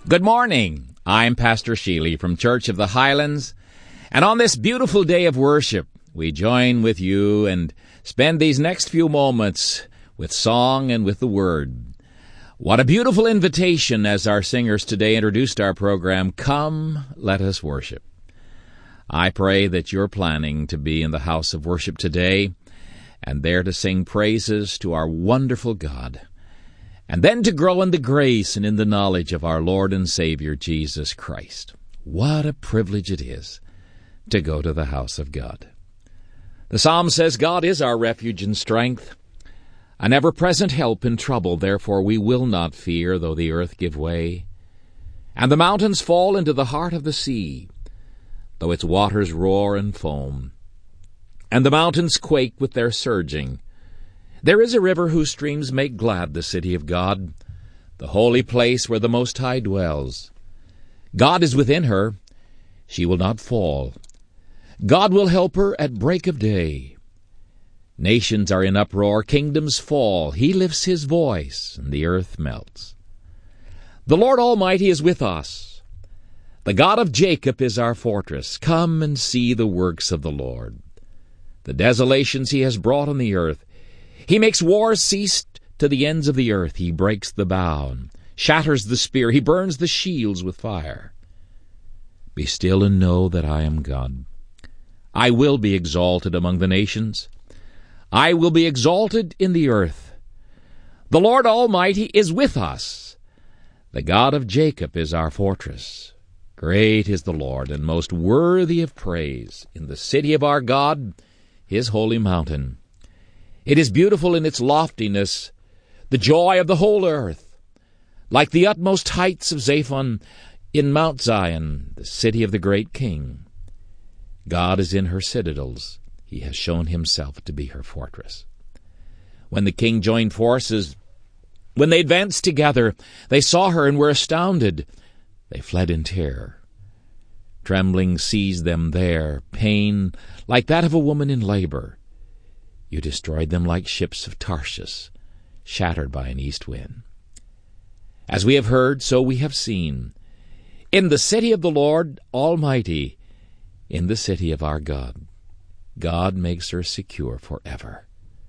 Good morning. I'm Pastor Sheely from Church of the Highlands, and on this beautiful day of worship, we join with you and spend these next few moments with song and with the Word. What a beautiful invitation as our singers today introduced our program, Come, Let Us Worship. I pray that you're planning to be in the house of worship today and there to sing praises to our wonderful God, and then to grow in the grace and in the knowledge of our Lord and Savior, Jesus Christ. What a privilege it is to go to the house of God. The psalm says, God is our refuge and strength, an ever-present help in trouble. Therefore we will not fear, though the earth give way, and the mountains fall into the heart of the sea, though its waters roar and foam, and the mountains quake with their surging. There is a river whose streams make glad the city of God, the holy place where the Most High dwells. God is within her. She will not fall. God will help her at break of day. Nations are in uproar, kingdoms fall. He lifts his voice, and the earth melts. The Lord Almighty is with us. The God of Jacob is our fortress. Come and see the works of the Lord, the desolations he has brought on the earth. He makes wars cease to the ends of the earth. He breaks the bow and shatters the spear. He burns the shields with fire. Be still and know that I am God. I will be exalted among the nations. I will be exalted in the earth. The Lord Almighty is with us. The God of Jacob is our fortress. Great is the Lord, and most worthy of praise in the city of our God, his holy mountain. It is beautiful in its loftiness, the joy of the whole earth. Like the utmost heights of Zaphon in Mount Zion, the city of the great King. God is in her citadels. He has shown himself to be her fortress. When the king joined forces, when they advanced together, they saw her and were astounded. They fled in terror. Trembling seized them there, pain like that of a woman in labor. You destroyed them like ships of Tarshish, shattered by an east wind. As we have heard, so we have seen. In the city of the Lord Almighty, in the city of our God, God makes her secure forever.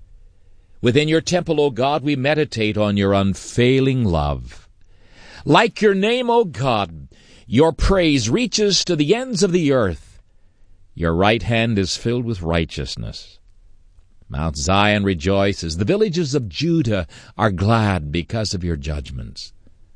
Within your temple, O God, we meditate on your unfailing love. Like your name, O God, your praise reaches to the ends of the earth. Your right hand is filled with righteousness. Mount Zion rejoices. The villages of Judah are glad because of your judgments.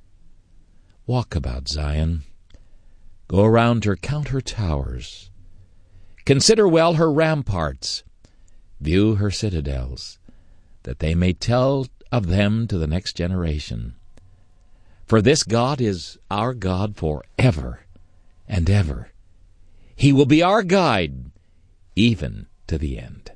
Walk about Zion. Go around her, count her towers. Consider well her ramparts. View her citadels, that they may tell of them to the next generation. For this God is our God forever and ever. He will be our guide, even to the end.